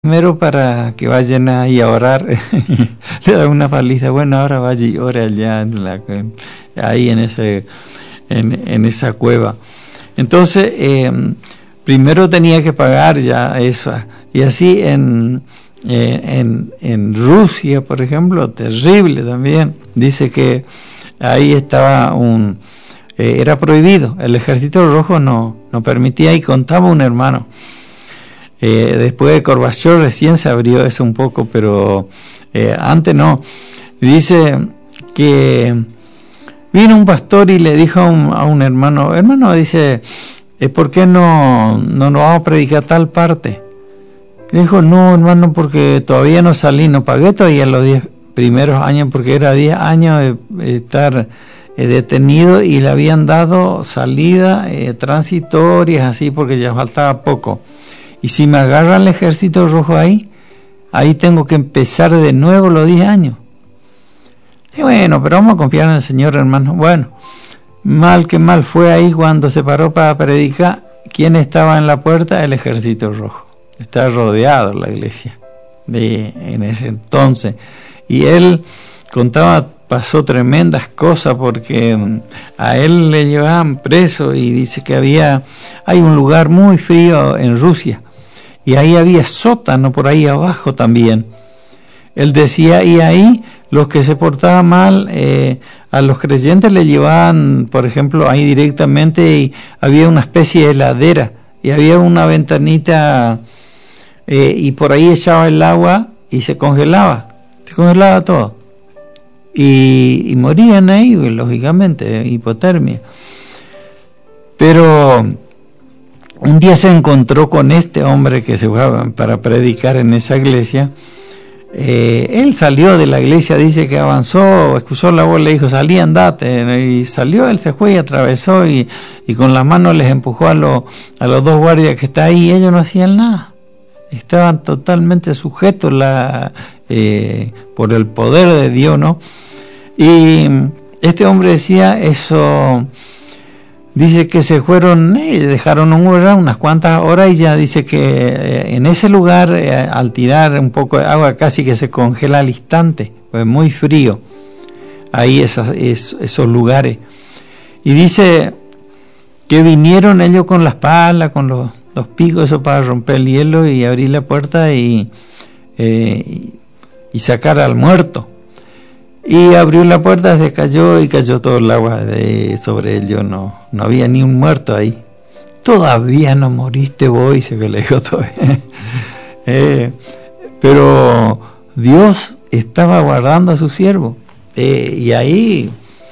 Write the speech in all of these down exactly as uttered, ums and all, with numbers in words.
Primero para que vayan ahí a orar, le da una paliza, bueno, ahora vaya y ore allá, en la, en, ahí en, ese, en, en esa cueva. Entonces, eh, primero tenía que pagar ya eso, y así en, eh, en, en Rusia, por ejemplo, terrible también, dice que ahí estaba un, eh, era prohibido, el Ejército Rojo no, no permitía, y contaba un hermano. Eh, después de Gorbachev recién se abrió eso un poco, pero eh, antes no. Dice que vino un pastor y le dijo a un, a un hermano, hermano, dice, eh, ¿por qué no, no nos vamos a predicar tal parte? Le dijo, no, hermano, porque todavía no salí, no pagué todavía los diez primeros años, porque era diez años de estar eh, detenido y le habían dado salida eh, transitorias, así, porque ya faltaba poco. Y si me agarran el Ejército Rojo ahí, ahí tengo que empezar de nuevo los diez años. Y bueno, pero vamos a confiar en el Señor, hermano. Bueno, mal que mal fue ahí cuando se paró para predicar. ¿Quién estaba en la puerta? El Ejército Rojo. Estaba rodeado la iglesia de, en ese entonces. Y él contaba, pasó tremendas cosas porque a él le llevaban preso, y dice que había, hay un lugar muy frío en Rusia, y ahí había sótano por ahí abajo también. Él decía, y ahí los que se portaban mal, eh, a los creyentes le llevaban, por ejemplo, ahí directamente, y había una especie de heladera, y había una ventanita, eh, y por ahí echaba el agua, y se congelaba, se congelaba todo. Y, y morían ahí, lógicamente, hipotermia. Pero un día se encontró con este hombre que se fue para predicar en esa iglesia. Eh, él salió de la iglesia, dice que avanzó, escuchó la voz, le dijo, salí, andate, y salió, él se fue y atravesó, y, y con las manos les empujó a, lo, a los dos guardias que está ahí, y ellos no hacían nada, estaban totalmente sujetos la, eh, por el poder de Dios, ¿no? Y este hombre decía eso. Dice que se fueron, eh, dejaron un hora, unas cuantas horas, y ya dice que eh, en ese lugar, eh, al tirar un poco de agua, casi que se congela al instante, pues muy frío, ahí esas, es, esos lugares. Y dice que vinieron ellos con las palas, con los, los picos, eso para romper el hielo y abrir la puerta y, eh, y, y sacar al muerto. Y abrió la puerta, se cayó y cayó todo el agua de sobre ellos, no, no había ni un muerto ahí. Todavía no moriste vos, y se que le dijo todavía. eh, pero Dios estaba guardando a su siervo. Eh, y ahí,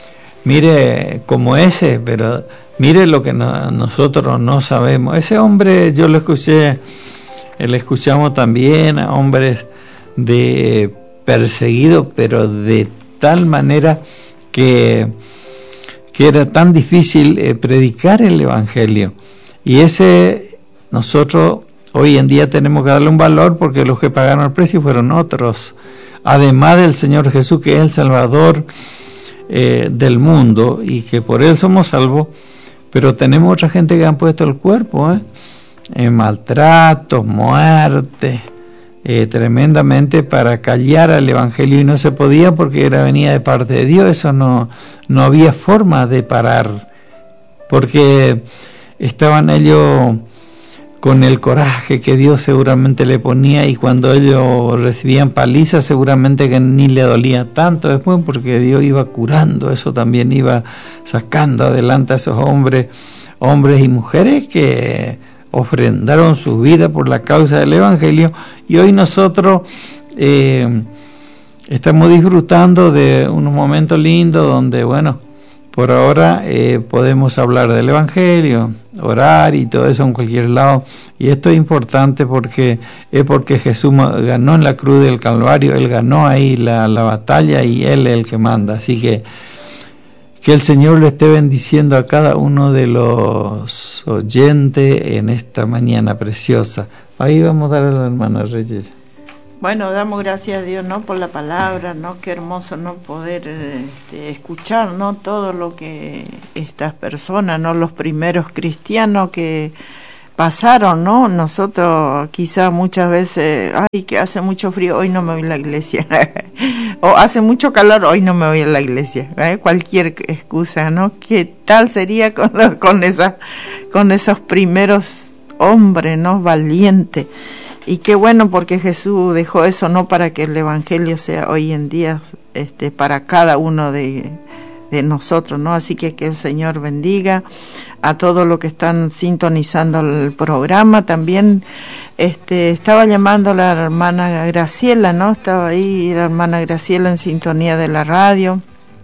mire como ese, pero mire lo que no, nosotros no sabemos. Ese hombre, yo lo escuché, le escuchamos también a hombres de perseguidos, pero de tal manera que, que era tan difícil eh, predicar el Evangelio. Y ese nosotros hoy en día tenemos que darle un valor, porque los que pagaron el precio fueron otros, además del Señor Jesús, que es el Salvador eh, del mundo, y que por Él somos salvos. Pero tenemos otra gente que han puesto el cuerpo, ¿eh? en maltratos, muerte, Eh, tremendamente, para callar al Evangelio, y no se podía porque era venida de parte de Dios. Eso no, no había forma de parar, porque estaban ellos con el coraje que Dios seguramente le ponía, y cuando ellos recibían palizas seguramente que ni le dolía tanto después, porque Dios iba curando, eso también iba sacando adelante a esos hombres, hombres y mujeres que ofrendaron su vida por la causa del Evangelio. Y hoy nosotros eh, estamos disfrutando de unos momentos lindos donde, bueno, por ahora eh, podemos hablar del Evangelio, orar y todo eso en cualquier lado. Y esto es importante porque es porque Jesús ganó en la cruz del Calvario, Él ganó ahí la, la batalla, y Él es el que manda. Así que que el Señor le esté bendiciendo a cada uno de los oyentes en esta mañana preciosa. Ahí vamos a dar a la hermana Reyes. Bueno, damos gracias a Dios, ¿no?, por la palabra, ¿no? Qué hermoso, ¿no?, poder este, escuchar, ¿no?, todo lo que estas personas, ¿no?, los primeros cristianos que pasaron, ¿no? Nosotros quizá muchas veces, ay, que hace mucho frío, hoy no me voy a la iglesia. O hace mucho calor, hoy no me voy a la iglesia. ¿Eh? Cualquier excusa, ¿no? ¿Qué tal sería con, con, esa, con esos primeros hombres, ¿no? Valientes. Y qué bueno, porque Jesús dejó eso, no para que el evangelio sea hoy en día este, para cada uno de, de nosotros, ¿no? Así que que el Señor bendiga a todos los que están sintonizando el programa. También este, estaba llamando a la hermana Graciela, ¿no? Estaba ahí la hermana Graciela en sintonía de la radio.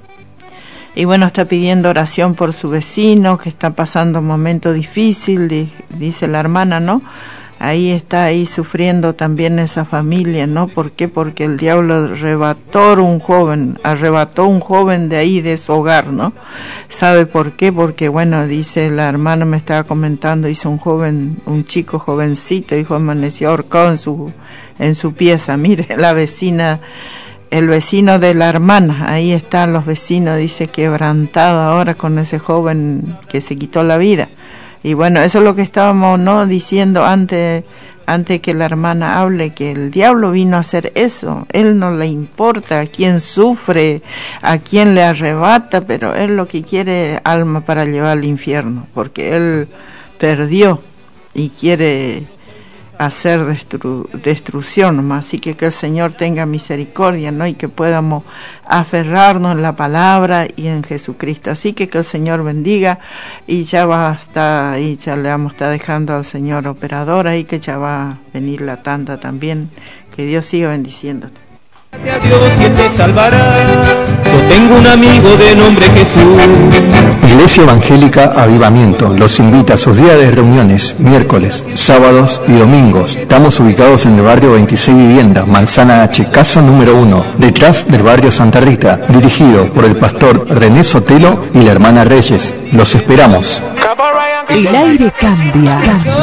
Y bueno, está pidiendo oración por su vecino, que está pasando un momento difícil, dice la hermana, ¿no? Ahí está ahí sufriendo también esa familia, ¿no? ¿Por qué? Porque el diablo arrebató un joven, arrebató un joven de ahí, de su hogar, ¿no? ¿Sabe por qué? Porque, bueno, dice la hermana, me estaba comentando, hizo un joven, un chico jovencito, hijo, amaneció ahorcado en su, en su pieza. Mire, la vecina, el vecino de la hermana, ahí están los vecinos, dice, quebrantado ahora con ese joven que se quitó la vida. Y bueno, eso es lo que estábamos, ¿no?, diciendo antes, antes que la hermana hable, que el diablo vino a hacer eso. Él no le importa a quién sufre, a quién le arrebata, pero él lo que quiere es alma para llevar al infierno, porque él perdió y quiere hacer destru destrucción nomás. Así que que el Señor tenga misericordia, ¿no? Y que podamos aferrarnos en la palabra y en Jesucristo. Así que que el Señor bendiga, y ya va a estar, y ya le vamos a estar dejando al Señor operador ahí, que ya va a venir la tanda también. Que Dios siga bendiciéndote. A Dios y Él te salvará. Yo tengo un amigo de nombre Jesús. Iglesia Evangélica Avivamiento los invita a sus días de reuniones, miércoles, sábados y domingos. Estamos ubicados en el barrio veintiséis Viviendas, Manzana H, casa número uno, detrás del barrio Santa Rita, dirigido por el pastor René Sotelo y la hermana Reyes. Los esperamos. El aire cambia.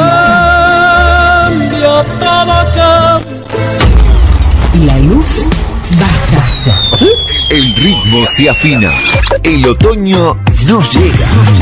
Cambio, todo cambia. La luz baja. El ritmo se afina. El otoño no llega.